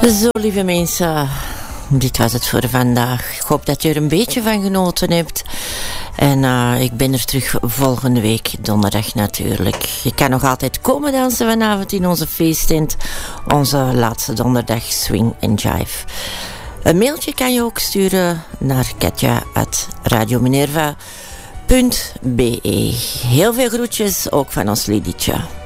Zo, lieve mensen, dit was het voor vandaag. Ik hoop dat je er een beetje van genoten hebt. En ik ben er terug volgende week, donderdag natuurlijk. Je kan nog altijd komen dansen vanavond in onze feesttent. Onze laatste donderdag Swing and Jive. Een mailtje kan je ook sturen naar katja@radiominerva.be. Heel veel groetjes, ook van ons Lidietje.